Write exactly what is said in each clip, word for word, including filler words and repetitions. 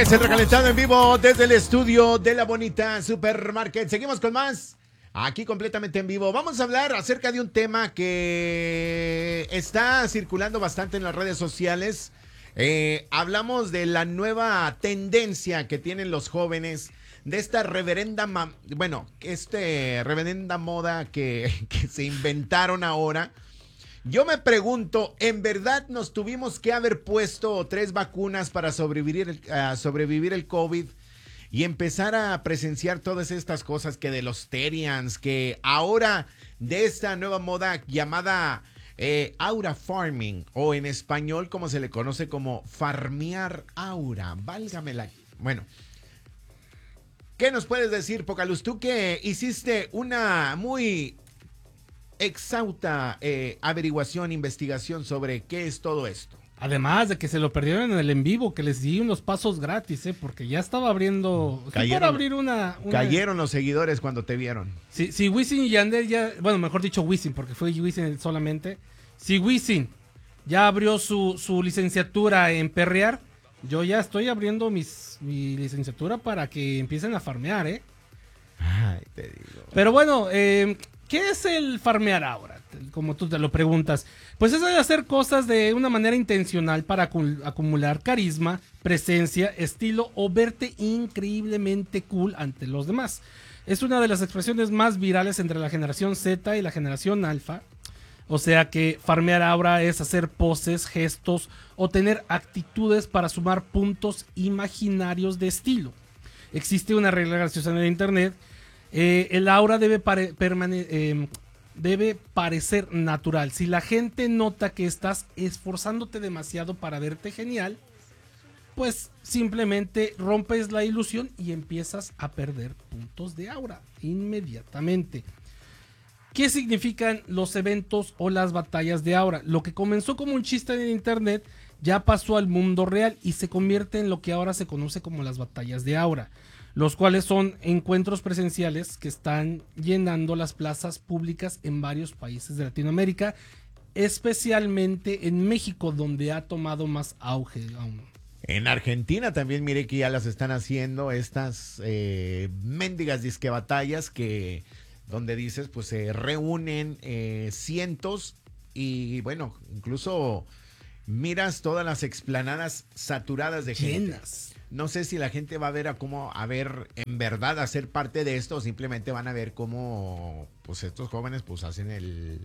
Es el recalentado en vivo desde el estudio de la bonita Supermarket. Seguimos con más, aquí completamente en vivo. Vamos a hablar acerca de un tema que está circulando bastante en las redes sociales. Eh, hablamos de la nueva tendencia que tienen los jóvenes, de esta reverenda, ma- bueno, este reverenda moda que, que se inventaron ahora. Yo me pregunto, ¿en verdad nos tuvimos que haber puesto tres vacunas para sobrevivir, uh, sobrevivir el COVID y empezar a presenciar todas estas cosas que de los Terians, que ahora de esta nueva moda llamada eh, aura farming, o en español como se le conoce como farmear aura? Válgame la... Bueno, ¿qué nos puedes decir, Pocaluz? Tú que hiciste una muy exhausta eh, averiguación, investigación sobre qué es todo esto. Además de que se lo perdieron en el en vivo, que les di unos pasos gratis, ¿eh? Porque ya estaba abriendo... Cayeron, para abrir una, una... cayeron los seguidores cuando te vieron. Si, si Wisin y Yandel ya... Bueno, mejor dicho Wisin, porque fue Wisin solamente. Si Wisin ya abrió su, su licenciatura en perrear, yo ya estoy abriendo mis, mi licenciatura para que empiecen a farmear, ¿eh? Ay, te digo. Pero bueno, eh... ¿qué es el farmear ahora? Como tú te lo preguntas. Pues es de hacer cosas de una manera intencional para acumular carisma, presencia, estilo o verte increíblemente cool ante los demás. Es una de las expresiones más virales entre la generación Z y la generación Alfa. O sea que farmear ahora es hacer poses, gestos o tener actitudes para sumar puntos imaginarios de estilo. Existe una regla graciosa en el internet. Eh, el aura debe, pare, permane- eh, debe parecer natural. Si la gente nota que estás esforzándote demasiado para verte genial, pues simplemente rompes la ilusión y empiezas a perder puntos de aura inmediatamente. ¿Qué significan los eventos o las batallas de aura? Lo que comenzó como un chiste en internet ya pasó al mundo real y se convierte en lo que ahora se conoce como las batallas de aura, los cuales son encuentros presenciales que están llenando las plazas públicas en varios países de Latinoamérica, especialmente en México, donde ha tomado más auge aún. En Argentina también miré que ya las están haciendo, estas eh, mendigas disque batallas que, donde dices, pues se reúnen eh, cientos y bueno, incluso miras todas las explanadas saturadas de gente. Llenas. No sé si la gente va a ver a cómo, a ver en verdad a ser parte de esto, o simplemente van a ver cómo pues estos jóvenes pues hacen el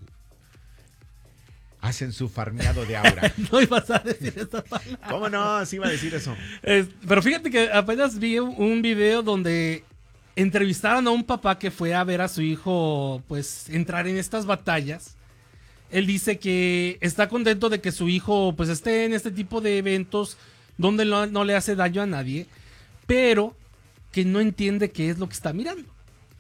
hacen su farmeado de aura. No ibas a decir esa palabra. ¿Cómo no? Sí iba a decir eso. Es, pero fíjate que apenas vi un, un video donde entrevistaron a un papá que fue a ver a su hijo pues entrar en estas batallas. Él dice que está contento de que su hijo pues esté en este tipo de eventos donde no, no le hace daño a nadie, pero que no entiende qué es lo que está mirando.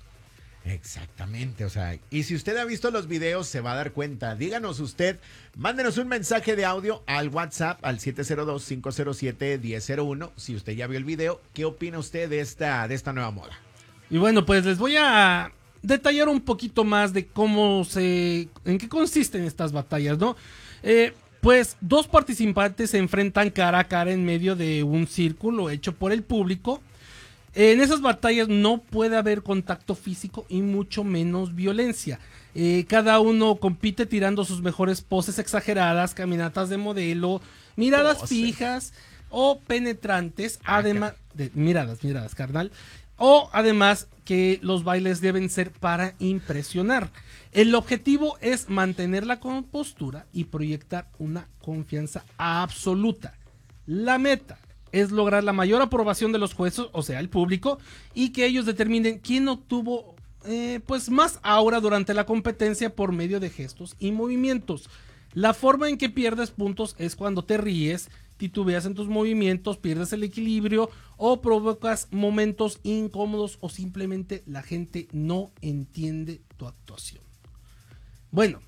Exactamente, o sea, y si usted ha visto los videos se va a dar cuenta. Díganos usted, mándenos un mensaje de audio al WhatsApp al siete cero dos, cinco cero siete, uno cero cero uno. Si usted ya vio el video, ¿qué opina usted de esta, de esta nueva moda? Y bueno, pues les voy a detallar un poquito más de cómo se, en qué consisten estas batallas, ¿no? Eh, Pues dos participantes se enfrentan cara a cara en medio de un círculo hecho por el público. En esas batallas no puede haber contacto físico y mucho menos violencia. Eh, cada uno compite tirando sus mejores poses exageradas, caminatas de modelo, miradas Pose. fijas o penetrantes, además de miradas, miradas, carnal. O además que los bailes deben ser para impresionar. El objetivo es mantener la compostura y proyectar una confianza absoluta. La meta es lograr la mayor aprobación de los jueces, o sea, el público, y que ellos determinen quién obtuvo eh, pues más aura durante la competencia por medio de gestos y movimientos. La forma en que pierdes puntos es cuando te ríes, titubeas en tus movimientos, pierdes el equilibrio o provocas momentos incómodos o simplemente la gente no entiende tu actuación. Bueno,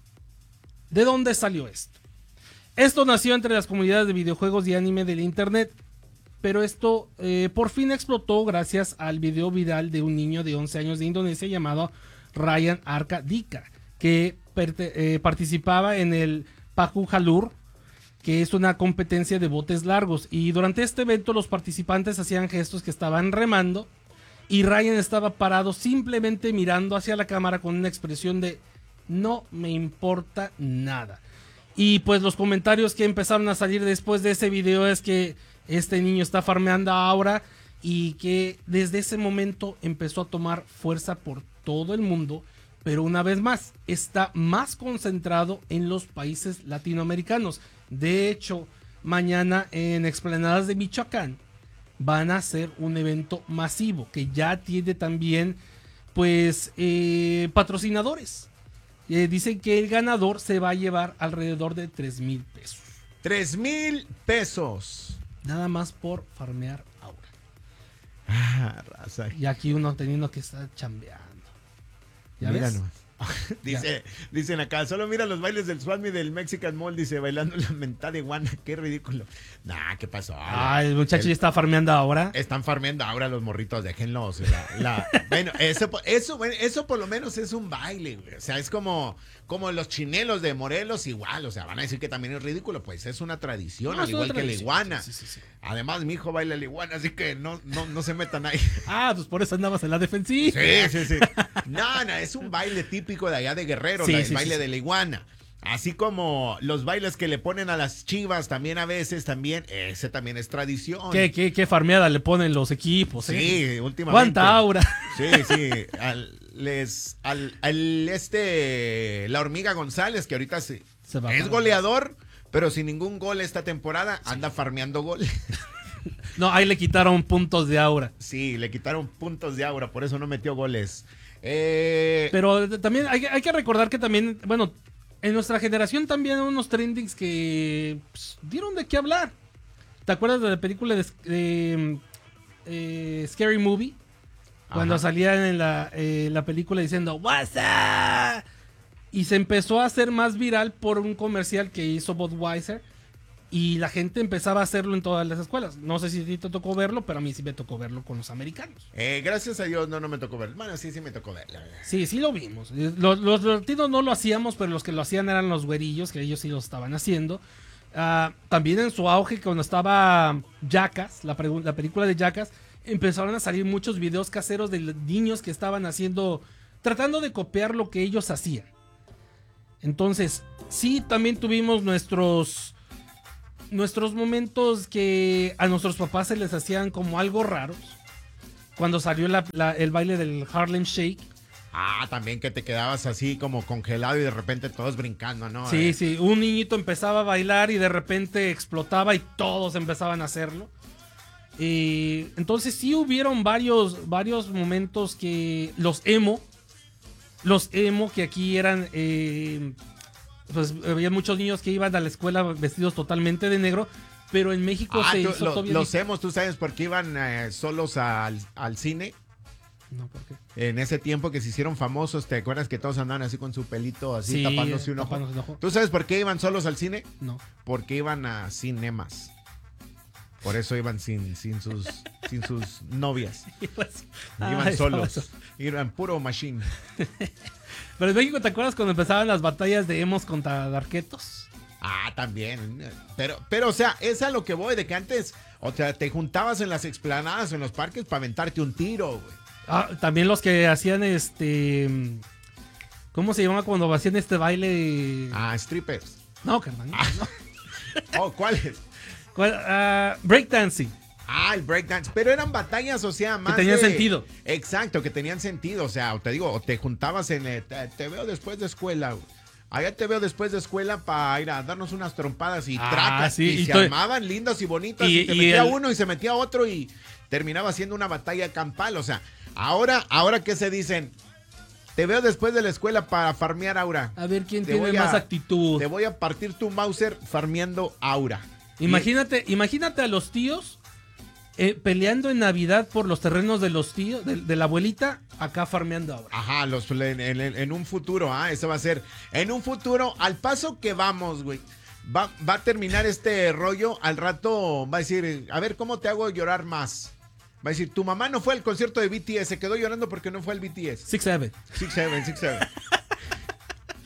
¿de dónde salió esto? Esto nació entre las comunidades de videojuegos y anime del internet, pero esto eh, por fin explotó gracias al video viral de un niño de once años de Indonesia llamado Ryan Arka Dika, que eh, participaba en el Paku Halur, que es una competencia de botes largos. Y durante este evento los participantes hacían gestos que estaban remando y Ryan estaba parado simplemente mirando hacia la cámara con una expresión de no me importa nada. Y pues los comentarios que empezaron a salir después de ese video es que este niño está farmeando ahora y que desde ese momento empezó a tomar fuerza por todo el mundo, pero una vez más está más concentrado en los países latinoamericanos. De hecho, mañana en Explanadas de Michoacán van a hacer un evento masivo que ya tiene también pues eh, patrocinadores. Eh, dicen que el ganador se va a llevar alrededor de tres mil pesos. tres mil pesos. Nada más por farmear aura. Ah, raza. Y aquí uno teniendo que estar chambeando. ¿Ya Mira ves? nomás. Dice, dicen acá, solo mira los bailes del Swami del Mexican Mall, dice, bailando la mentada iguana, qué ridículo. Nah, ¿qué pasó? Ah, el muchacho El- ya está farmeando ahora. Están farmeando ahora los morritos, déjenlos. La, la- bueno, eso, eso, bueno, eso por lo menos es un baile, güey. O sea, es como, como los chinelos de Morelos, igual. O sea, van a decir que también es ridículo, pues es una tradición, No, al es una igual que la tradición. iguana. Sí, sí, sí, sí. Además, mi hijo baila la iguana, así que no, no, no se metan ahí. Ah, pues por eso andabas en la defensiva. Sí, sí, sí. No, no, es un baile típico de allá de Guerrero, Sí, la- el sí, baile sí, sí. de la iguana. Así como los bailes que le ponen a las chivas también a veces, también, ese también es tradición. ¿Qué, qué, qué farmeada le ponen los equipos, eh? Sí, últimamente. ¿Cuánta aura? Sí, sí. Al, les, al, al este, la hormiga González, que ahorita sí, Se va es para- goleador, pero sin ningún gol esta temporada, anda farmeando gol. No, ahí le quitaron puntos de aura. Sí, le quitaron puntos de aura, por eso no metió goles. Eh, Pero también hay, hay que recordar que también, bueno, en nuestra generación también hay unos trendings que pues, dieron de qué hablar. ¿Te acuerdas de la película de, de, eh, Scary Movie? Cuando Ajá. salían en la, eh, la película diciendo "What's up?" Y se empezó a hacer más viral por un comercial que hizo Budweiser. Y la gente empezaba a hacerlo en todas las escuelas. No sé si a ti te tocó verlo, pero a mí sí me tocó verlo con los americanos. eh, gracias a Dios no, no me tocó ver. Bueno, sí, sí me tocó ver. La verdad. Sí, sí lo vimos. Eh, Los, los latinos no lo hacíamos, pero los que lo hacían eran los güerillos, que ellos sí lo estaban haciendo. Ah, también en su auge, cuando estaba Jackass, la, pregu- la película de Jackass, empezaron a salir muchos videos caseros de l- niños que estaban haciendo, tratando de copiar lo que ellos hacían. Entonces, sí, también tuvimos nuestros, nuestros momentos que a nuestros papás se les hacían como algo raros. Cuando salió la- la- el baile del Harlem Shake. Ah, también que te quedabas así como congelado y de repente todos brincando, ¿no? Sí, Eh, sí, un niñito empezaba a bailar y de repente explotaba y todos empezaban a hacerlo. Y entonces sí hubieron varios, varios momentos que los emo, los emo que aquí eran, eh, pues había muchos niños que iban a la escuela vestidos totalmente de negro, pero en México Ah, se tú- hizo lo- todavía... los hemos, tú sabes por qué iban eh, solos al, al cine. No, ¿por qué? En ese tiempo que se hicieron famosos, ¿te acuerdas que todos andaban así con su pelito, así Sí, tapándose un ojo? tapándose un ojo. ¿Tú sabes por qué iban solos al cine? No. Porque iban a cinemas. Por eso iban sin, sin, sus, sin sus novias. Pues, Iban ay, solos. eso. Iban puro machine. Pero en México, ¿te acuerdas cuando empezaban las batallas de emos contra darquetos? Ah, también. Pero, pero, o sea, es a lo que voy, de que antes, o sea, te juntabas en las explanadas, en los parques para aventarte un tiro, güey. Ah, también los que hacían este. ¿Cómo se llama cuando hacían este baile? Ah, strippers. No, carnal. no. Oh, ¿cuáles? ¿Cuál? Ah, breakdancing. Ah, el breakdance. Pero eran batallas, o sea, más. tenían de- sentido. Exacto, que tenían sentido. O sea, te digo, o te juntabas en. eh, te, te veo después de escuela, güey. Allá te veo después de escuela para ir a darnos unas trompadas y Ah, tracas. sí, y, y se to- armaban lindas y bonitas. Y, y- te y metía el- uno y se metía otro y terminaba siendo una batalla campal. O sea, ahora, ahora que se dicen. Te veo después de la escuela para farmear aura. A ver quién Te tiene voy a- más actitud. Te voy a partir tu Mauser farmeando aura. Imagínate, imagínate a los tíos eh, peleando en Navidad por los terrenos de los tíos, de, de la abuelita, acá farmeando ahora. Ajá, los, en, en- en un futuro, ah, eso va a ser. En un futuro, al paso que vamos, güey. Va, va a terminar este rollo. Al rato va a decir, a ver, ¿cómo te hago llorar más? Va a decir, tu mamá no fue al concierto de B T S, se quedó llorando porque no fue al B T S. Six Seven. Six Seven, Six Seven.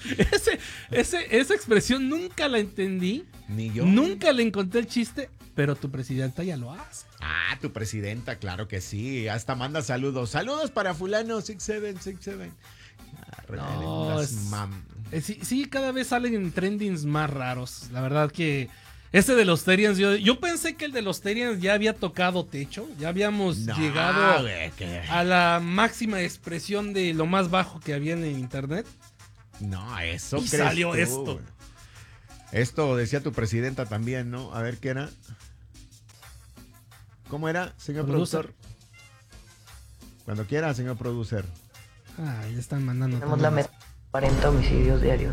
Ese, ese, esa expresión nunca la entendí. Ni yo. Nunca le encontré el chiste, pero tu presidenta ya lo hace. Ah, tu presidenta, claro que sí. Hasta manda saludos. Saludos para fulano seis siete seis siete. No, es, eh, sí, sí, cada vez salen trendings más raros. La verdad que ese de los Terians, yo, yo pensé que el de los Terians ya había tocado techo. Ya habíamos no, llegado güey, que... a la máxima expresión de lo más bajo que había en el internet. No, eso y crees salió tú. esto. Esto decía tu presidenta también, ¿no? A ver qué era. ¿Cómo era, señor Producer. productor? Cuando quiera, señor producer. Ay, ya están mandando. Tenemos la meta de cuarenta homicidios diarios.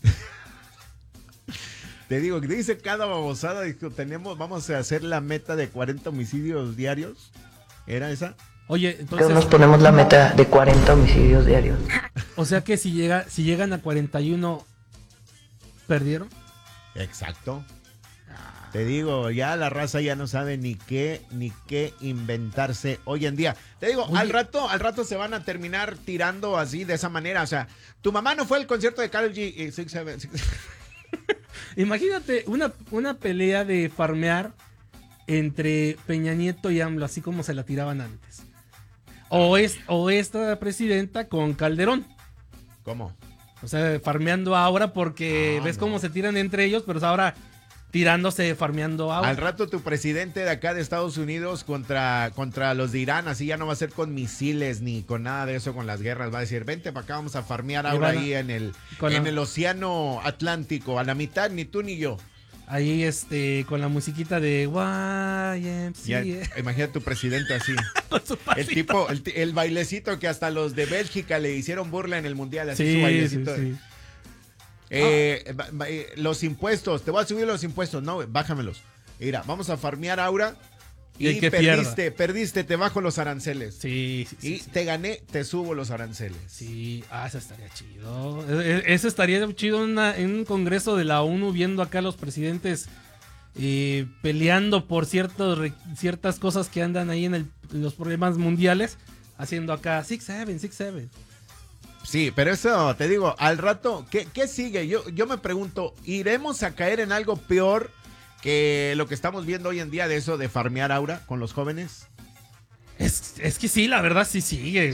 Te digo, dice cada babosada, dijo, tenemos, vamos a hacer la meta de cuarenta homicidios diarios. ¿Era esa? Oye, Que entonces, nos ponemos la meta de cuarenta homicidios diarios. o sea que si llega, si llegan a cuarenta y uno, ¿perdieron? Exacto. Te digo, ya la raza ya no sabe ni qué, ni qué inventarse hoy en día. Te digo, Oye. al rato, al rato se van a terminar tirando así, de esa manera. O sea, tu mamá no fue al concierto de Karol G. Eh, six, seven, six. Imagínate una, una pelea de farmear entre Peña Nieto y AMLO, así como se la tiraban antes. O, es, o esta presidenta con Calderón. ¿Cómo? O sea, farmeando ahora porque Ah, ves no. cómo se tiran entre ellos, pero ahora tirándose, farmeando ahora. Al rato tu presidente de acá de Estados Unidos contra, contra los de Irán, así ya no va a ser con misiles ni con nada de eso, con las guerras. Va a decir, vente para acá, vamos a farmear Y ahora van a- ahí en el, con en la- el océano Atlántico, a la mitad, ni tú ni yo. Ahí este, con la musiquita de Y M Ya, C A. imagina tu presidente así. Con su El pasito. tipo, el, ti- el bailecito que hasta los de Bélgica le hicieron burla en el mundial, así su Sí, sí, bailecito. sí. Eh, ba- ba- eh, los impuestos, te voy a subir los impuestos, no, bájamelos. Mira, vamos a farmear Aura Y y, el que perdiste, perdiste, te bajo los aranceles. Sí, sí, sí, y sí. te gané, te subo los aranceles. Sí, ah, eso estaría chido. E- e- Eso estaría chido en, una- en un congreso de la ONU viendo acá a los presidentes eh, peleando por ciertos, re- ciertas cosas que andan ahí en, el- en los problemas mundiales, haciendo acá six seven, six seven. Sí, pero eso te digo, al rato, ¿qué, qué sigue? Yo, yo me pregunto, ¿iremos a caer en algo peor que lo que estamos viendo hoy en día de eso de farmear Aura con los jóvenes? Es, es que sí, la verdad sí sigue.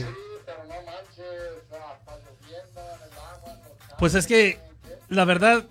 Pues es que, la verdad,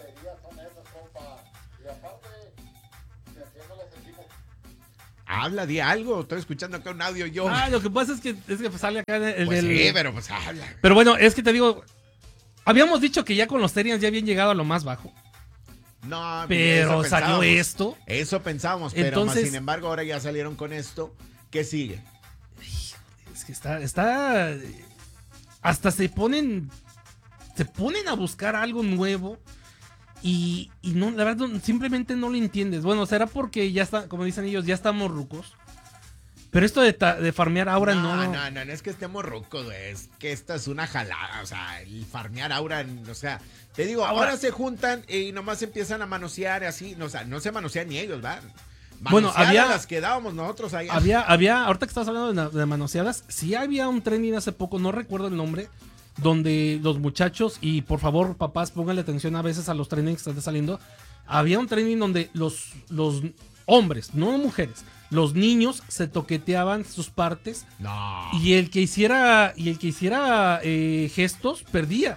Habla de algo, estoy escuchando acá un audio yo. ah, lo que pasa es que, es que sale acá el pues del... sí, pero pues habla. Pero bueno, es que te digo, habíamos dicho que ya con los Terians ya habían llegado a lo más bajo. No, Pero eso salió pensábamos. esto. Eso pensamos, pero Entonces- más sin embargo ahora ya salieron con esto. ¿Qué sigue? Es que está, está, hasta se ponen, se ponen a buscar algo nuevo y, y no, la verdad, no- simplemente no lo entiendes. Bueno, será porque ya está, como dicen ellos, ya estamos rucos. Pero esto de, ta- de farmear ahora no. no, no, no, no es que estemos rucos, güey, es que esta es una jalada, o sea, el farmear Aura, o sea, te digo, ahora, Ahora- se juntan y nomás empiezan a manosear así, no, o sea, no se manosean ni ellos, ¿verdad? Bueno, Manosear había- a las que dábamos nosotros ahí. Había, había, ahorita que estás hablando de, na- de manoseadas, sí había un trending hace poco, no recuerdo el nombre, donde los muchachos, y por favor, papás, pónganle atención a veces a los trendings que están saliendo. Había un trending donde los, los hombres, no mujeres, los niños se toqueteaban sus partes No. y el que hiciera, y el que hiciera eh, gestos perdía.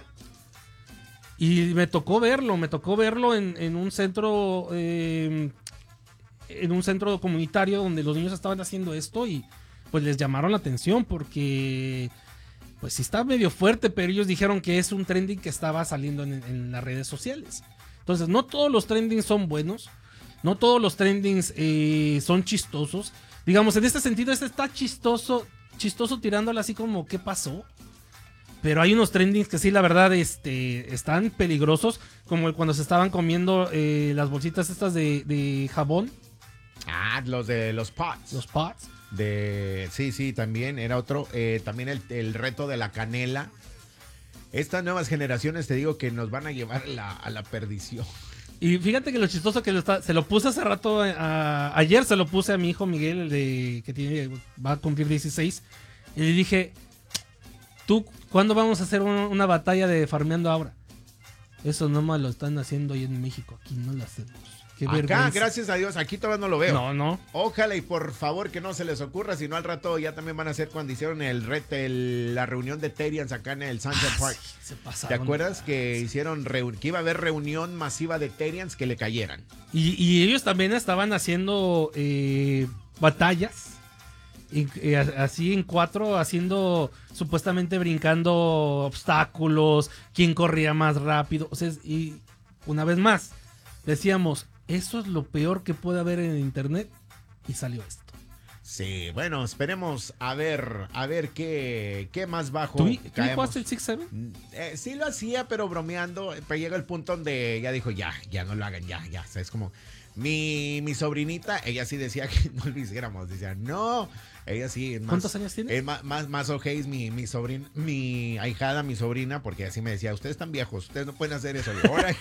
Y me tocó verlo, me tocó verlo en, en un centro, eh, en un centro comunitario donde los niños estaban haciendo esto y pues les llamaron la atención porque pues sí está medio fuerte, pero ellos dijeron que es un trending que estaba saliendo en, en las redes sociales. Entonces no todos los trendings son buenos, no todos los trendings eh, son chistosos. Digamos, en este sentido, este está chistoso, chistoso tirándole así como ¿qué pasó? Pero hay unos trendings que sí, la verdad, este, están peligrosos, como cuando se estaban comiendo eh, las bolsitas estas de, de jabón, Ah, los de los pots. los pots. De, sí, sí, también era otro. Eh, también el, el reto de la canela. Estas nuevas generaciones, te digo, que nos van a llevar a la, a la perdición. Y fíjate que lo chistoso que lo está, se lo puse hace rato, a- ayer se lo puse a mi hijo Miguel, el de, que tiene, va a cumplir dieciséis, y le dije, ¿tú cuándo vamos a hacer un- una batalla de farmeando ahora? Eso nomás lo están haciendo ahí en México. Aquí no lo hacemos. Qué Acá, vergüenza. gracias a Dios, aquí todavía no lo veo. No, no. Ojalá y por favor que no se les ocurra, si no al rato ya también van a hacer cuando hicieron el, red, el la reunión de Terians acá en el Sunset Ah, Park. sí, se pasaron. ¿Te acuerdas que hicieron reu- que iba a haber reunión masiva de Terians que le cayeran? Y, y ellos también estaban haciendo eh, batallas. Y, eh, así en cuatro, haciendo, supuestamente brincando obstáculos, quién corría más rápido. O sea, y una vez más, decíamos, eso es lo peor que puede haber en internet. Y salió esto. Sí, bueno, esperemos a ver, a ver qué, qué más bajo ¿Tú, ¿tú caemos. jugaste el seis siete? Eh, sí lo hacía, pero bromeando, pero llega el punto donde ya dijo, ya, ya no lo hagan, ya, ya. O sea, es como, mi, mi sobrinita, ella sí decía que no lo hiciéramos, decía, no, ella sí. Es más, ¿Cuántos años tiene? Es más, más, más ojéis mi, mi sobrina, mi ahijada, mi sobrina, porque así me decía, ustedes están viejos, ustedes no pueden hacer eso. Digo, ahora,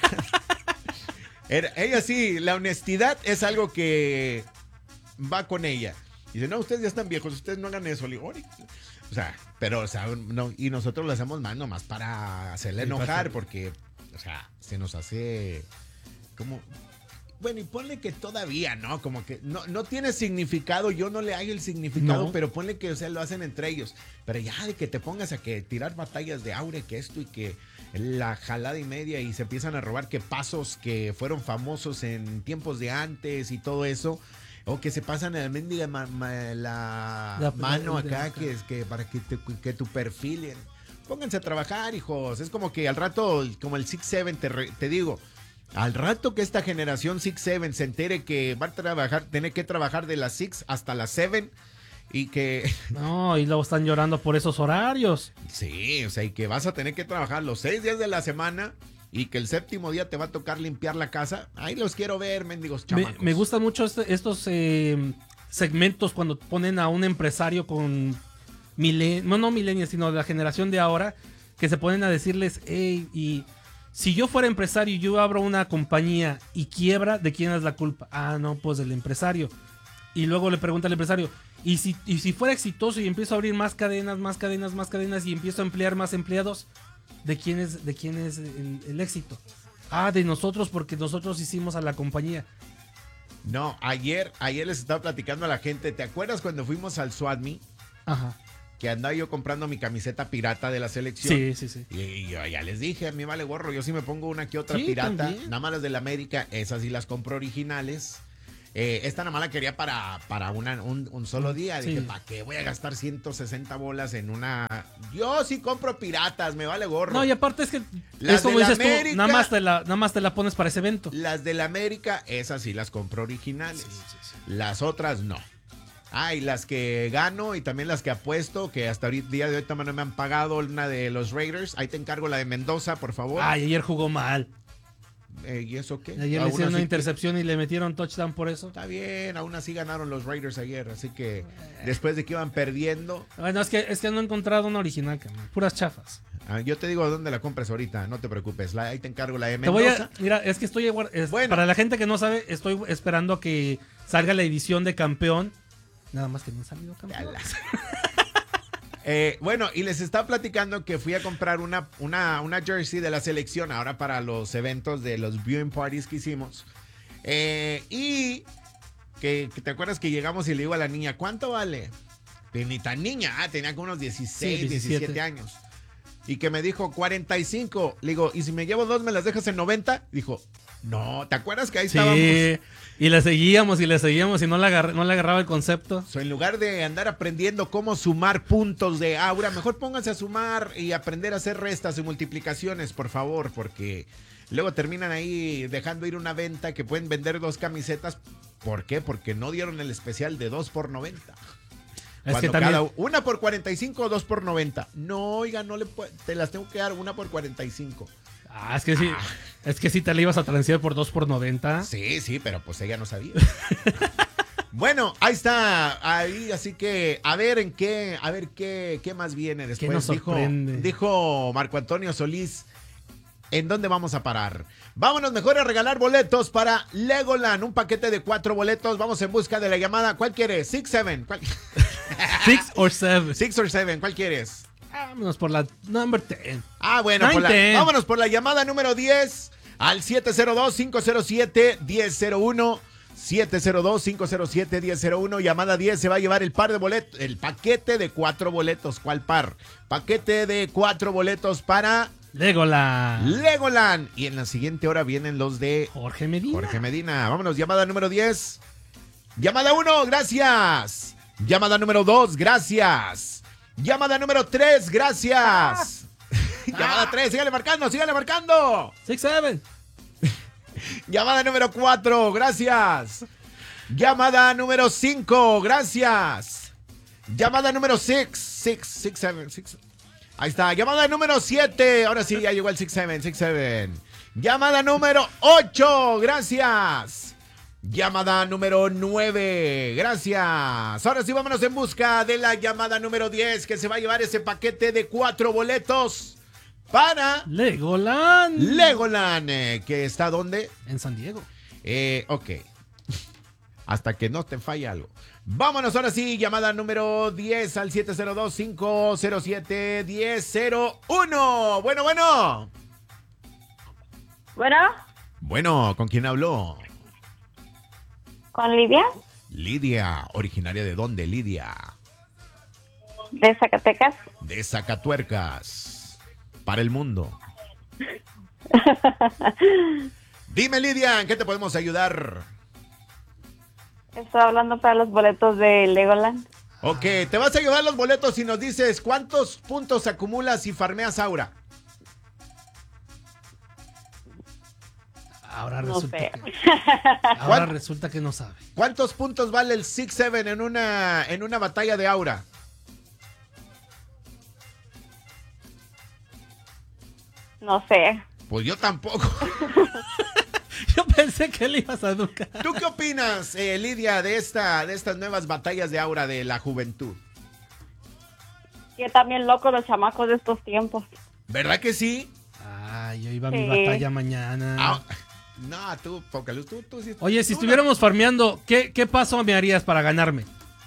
Era, ella sí, la honestidad es algo que va con ella. Y dice, no, ustedes ya están viejos, ustedes no hagan eso. Le digo, o sea, pero, o sea, no, y nosotros lo hacemos más nomás para hacerle enojar, porque, o sea, se nos hace como, bueno, y ponle que todavía, ¿no? Como que no, no tiene significado, yo no le hallo el significado, No. pero ponle que, o sea, lo hacen entre ellos. Pero ya de que te pongas a que tirar batallas de aure, que esto y que la jalada y media y se empiezan a robar que pasos que fueron famosos en tiempos de antes y todo eso. O que se pasan en la mendiga ma, ma, la, La- mano de- de acá, acá. que es que para que, te- que tu perfil. eh, Pónganse a trabajar, hijos. Es como que al rato, como el seis siete, te, re- te digo, al rato que esta generación seis siete se entere que va a trabajar, tiene que trabajar de las seis hasta las siete y que, No, y luego están llorando por esos horarios. sí, o sea, y que vas a tener que trabajar los seis días de la semana y que el séptimo día te va a tocar limpiar la casa. Ahí los quiero ver, mendigos Me, chamacos. me gustan mucho este- estos eh, segmentos cuando ponen a un empresario con milen, no, no milenios, sino de la generación de ahora, que se ponen a decirles, hey, y si yo fuera empresario y yo abro una compañía y quiebra, ¿de quién es la culpa? Ah, no, pues del empresario. Y luego le pregunta al empresario, ¿y si, y si fuera exitoso y empiezo a abrir más cadenas, más cadenas, más cadenas y empiezo a emplear más empleados, ¿de quién es, de quién es el, el éxito? Ah, de nosotros, porque nosotros hicimos a la compañía. No, ayer, ayer les estaba platicando a la gente. ¿Te acuerdas cuando fuimos al SWATME? Ajá. Que andaba yo comprando mi camiseta pirata de la selección. Sí, sí, sí. Y, y yo ya les dije, a mí vale gorro, yo sí me pongo una que otra Sí, pirata, también. nada más las de la América, esas sí las compro originales. Eh, esta nada más la quería para, para una, un, un solo día. Sí. Dije, ¿para qué voy a gastar ciento sesenta bolas en una? Yo sí compro piratas, me vale gorro. No, y aparte es que Las es como de la dices tú, América- nada más, te la, nada más te la pones para ese evento. Las de la América, esas sí las compro originales. Las otras no. Ah, y las que gano y también las que apuesto, que hasta el día de hoy también no me han pagado, una de los Raiders. Ahí te encargo la de Mendoza, por favor. Ay, ayer jugó mal. Eh, ¿Y eso qué? Ayer le Aún hicieron una así- intercepción y le metieron touchdown por eso. Está bien, aún así ganaron los Raiders ayer, así que después de que iban perdiendo, Bueno, es que, es que no he encontrado una original, carnal. Puras chafas. ah, yo te digo dónde la compras ahorita, no te preocupes, la- ahí te encargo la de Te voy Mendoza. a, mira, es que estoy aguar- es- Bueno. para la gente que no sabe, estoy esperando a que salga la edición de campeón. Nada más que no han salido campeón. Ala. Eh, bueno, y les estaba platicando que fui a comprar una, una, una jersey de la selección ahora para los eventos de los viewing parties que hicimos. Eh, y que, que te acuerdas que llegamos y le digo a la niña, ¿cuánto vale? Pues ni tan niña, ah, tenía como unos dieciséis, Sí, diecisiete. diecisiete años. Y que me dijo cuarenta y cinco. Le digo, ¿y si me llevo dos me las dejas en noventa? Dijo, no, ¿te acuerdas que ahí Sí, estábamos? y le seguíamos y le seguíamos y no le, agarré- no le agarraba el concepto. So, en lugar de andar aprendiendo cómo sumar puntos de aura, mejor pónganse a sumar y aprender a hacer restas y multiplicaciones, por favor, porque luego terminan ahí dejando ir una venta que pueden vender dos camisetas. ¿Por qué? Porque no dieron el especial de dos por noventa. Es Cuando que también, cada una por cuarenta y cinco o dos por noventa. No, oiga, no le puedo, te las tengo que dar una por cuarenta y cinco. ah, es que sí, es que sí te la ibas a transferir por dos por noventa. Sí, sí, pero pues ella no sabía. Bueno, ahí está, ahí, así que a ver en qué, a ver qué, qué más viene después. nos dijo, sorprende? dijo Marco Antonio Solís, ¿en dónde vamos a parar? Vámonos mejor a regalar boletos para Legoland, un paquete de cuatro boletos. Vamos en busca de la llamada. ¿Cuál quieres? Six, seven. ¿Cuál? Six or seven. Six or seven, ¿cuál quieres? Vámonos por la number diez. Ah, bueno, por la- Nine, ten. vámonos por la llamada número diez al siete cero dos, cinco cero siete, uno cero cero uno. siete cero dos, cinco cero siete, uno cero cero uno. Llamada diez se va a llevar el par de boletos, el paquete de cuatro boletos. ¿Cuál par? Paquete de cuatro boletos para Legoland. Legoland. Y en la siguiente hora vienen los de Jorge Medina. Jorge Medina. Vámonos, llamada número diez. Llamada uno, gracias. Llamada número dos, gracias. Llamada número tres, gracias. Llamada tres, sígale marcando, sígale marcando. Six, seven. Llamada número cuatro, gracias. Llamada número cinco, gracias. Llamada número seis, seis, seis, siete, seis. Ahí está. Llamada número siete. Ahora sí, ya llegó el seis, siete, seis, siete. Llamada número ocho, gracias. Llamada número nueve, gracias. Ahora sí, vámonos en busca de la llamada número diez, que se va a llevar ese paquete de cuatro boletos para Legoland. Legoland, eh, que está ¿dónde? En San Diego. Eh, ok. Hasta que no te falle algo. Vámonos ahora sí, llamada número diez al siete cero dos, cinco cero siete, uno cero cero uno. Bueno, bueno. Bueno, Bueno, ¿con quién habló? con Lidia, Lidia, originaria de dónde, Lidia? de Zacatecas. De Zacatuercas. Para el mundo. Dime, Lidia, ¿en qué te podemos ayudar? Estoy hablando para los boletos de Legoland. Ok, te vas a llevar los boletos y nos dices cuántos puntos acumulas y farmeas Aura. Ahora No resulta, sé. que, ahora ¿Cuán- resulta que no sabe. ¿Cuántos puntos vale el seis siete en una, en una batalla de Aura? No sé. Pues yo tampoco. Yo pensé que le ibas a educar. ¿Tú qué opinas, eh, Lidia, de, esta, de estas nuevas batallas de Aura de la juventud? Que también loco los chamacos de estos tiempos. ¿Verdad que sí? Ay, yo iba a mi Sí. batalla mañana. Ah, no, tú, Pócaluz, tú, tú sí. Oye, si tú estuviéramos farmeando, ¿qué, ¿qué paso me harías para ganarme?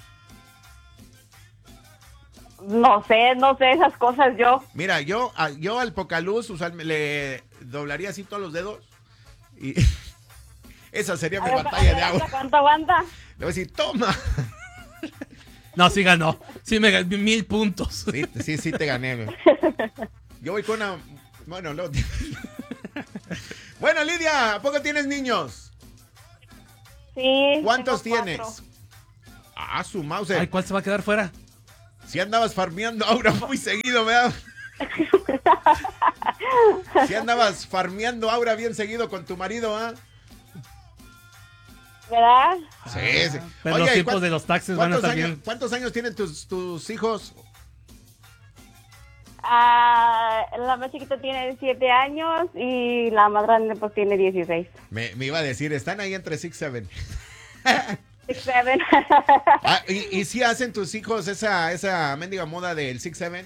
No sé, no sé esas cosas yo. Mira, yo, a- yo al Pocaluz usualmente le doblaría así todos los dedos y esa sería mi A ver, batalla de ¿cuánto Aura. ¿Cuánto aguanta? Le voy a decir, toma. No, sí ganó. Sí me gané mil puntos. Sí, sí, sí te gané, güey. Yo voy con una... Bueno, no. Bueno, Lidia, ¿a poco tienes niños? Sí. ¿Cuántos tengo tienes? cuatro. Ah, su mouse. Ay, ¿cuál se va a quedar fuera? Si andabas farmeando Aura muy seguido, ¿verdad? Si andabas farmeando Aura bien seguido con tu marido, ¿ah? ¿Verdad? Sí, sí. Pero Oye, los ¿y tiempos cuán- de los taxes van a ¿Cuántos estar años, bien. ¿Cuántos años tienen tus, tus hijos? Ah, la más chiquita tiene siete años y la más grande pues tiene dieciséis. Me, me iba a decir, están ahí entre seis siete. Six, seven. Ah, ¿y, ¿Y si hacen tus hijos esa, esa mendiga moda del seis siete?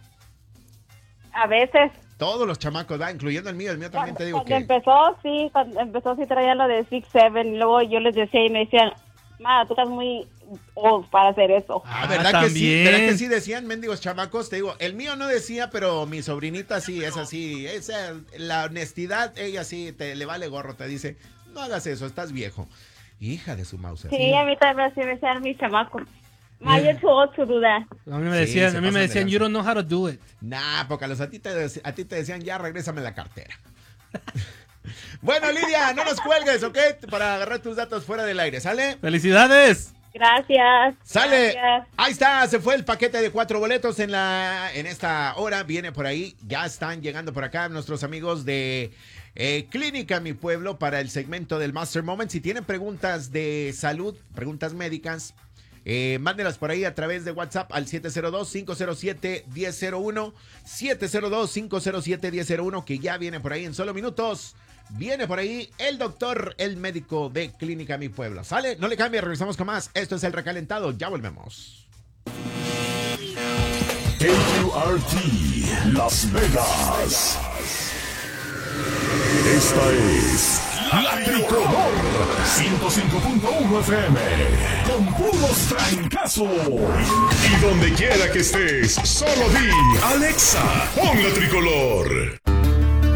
A veces. Todos los chamacos, ¿verdad? Incluyendo el mío. El mío también te digo Cuando que... empezó, sí, cuando empezó sí traía lo de six seven y luego yo les decía y me decían, ma, tú estás muy old para hacer eso. Ah, Ah, ¿verdad que sí? también. ¿Verdad que sí decían mendigos chamacos? Te digo, el mío no decía, pero mi sobrinita sí, es así. Esa, la honestidad, ella sí, te le vale gorro, te dice, no hagas eso, estás viejo. Hija de su mouse. Sí, a mí también así me decían mis chamacos. Ma, you're too old to do that. A mí me Sí, decían, se a mí pasan me de decían, lanza. you don't know how to do it. Nah, porque a, los, a, ti te, a ti te decían, ya regrésame la cartera. Bueno, Lidia, no nos cuelgues, ¿ok? Para agarrar tus datos fuera del aire, ¿sale? ¡Felicidades! Gracias. Sale. Gracias. Ahí está, se fue el paquete de cuatro boletos en la en esta hora. Viene por ahí. Ya están llegando por acá nuestros amigos de eh, Clínica Mi Pueblo para el segmento del Master Moment. Si tienen preguntas de salud, preguntas médicas, eh, mándenlas por ahí a través de WhatsApp al siete cero dos, cinco cero siete, uno cero cero uno. siete cero dos, cinco cero siete, uno cero cero uno, que ya viene por ahí en solo minutos. Viene por ahí el doctor, el médico de Clínica Mi Pueblo. ¿Sale? No le cambie, regresamos con más. Esto es El Recalentado. Ya volvemos. K Q R T Las Vegas. Esta es La Tricolor ciento cinco punto uno F M con puros trancazos. Y donde quiera que estés, solo di Alexa, pon La Tricolor.